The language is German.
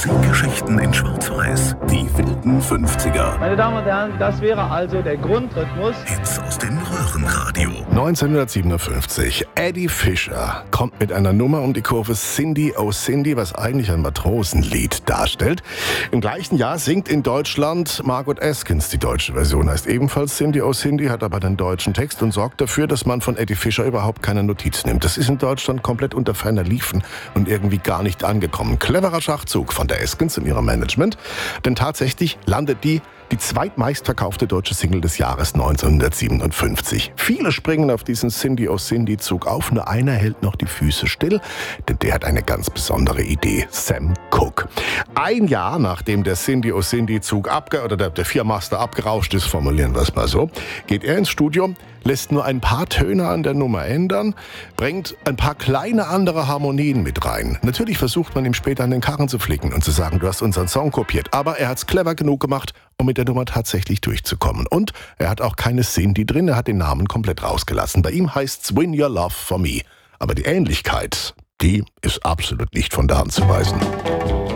Musikgeschichten in Schwarz-Weiß. Die wilden 50er. Meine Damen und Herren, das wäre also der Grundrhythmus. Hits aus dem Röhrenradio. 1957. Eddie Fischer kommt mit einer Nummer um die Kurve Cindy Oh Cindy, was eigentlich ein Matrosenlied darstellt. Im gleichen Jahr singt in Deutschland Margot Askins. Die deutsche Version heißt ebenfalls Cindy Oh Cindy, hat aber den deutschen Text und sorgt dafür, dass man von Eddie Fischer überhaupt keine Notiz nimmt. Das ist in Deutschland komplett unter ferner Liefen und irgendwie gar nicht angekommen. Cleverer Schachzug von der Askins und ihrem Management, denn tatsächlich landet die zweitmeistverkaufte deutsche Single des Jahres 1957. Viele springen auf diesen Cindy Oh Cindy Zug auf, nur einer hält noch die Füße still, denn der hat eine ganz besondere Idee, Sam Cooke. Ein Jahr nachdem der Cindy Oh Cindy Zug der Viermaster abgerauscht ist, formulieren wir es mal so, geht er ins Studio, lässt nur ein paar Töne an der Nummer ändern, bringt ein paar kleine andere Harmonien mit rein. Natürlich versucht man ihm später an den Karren zu flicken und zu sagen, du hast unseren Song kopiert, aber er hat's clever genug gemacht, um mit der Nummer tatsächlich durchzukommen. Und er hat auch keine Cindy drin, er hat den Namen komplett rausgelassen. Bei ihm heißt's Win Your Love for Me. Aber die Ähnlichkeit, die ist absolut nicht von der Hand zu weisen.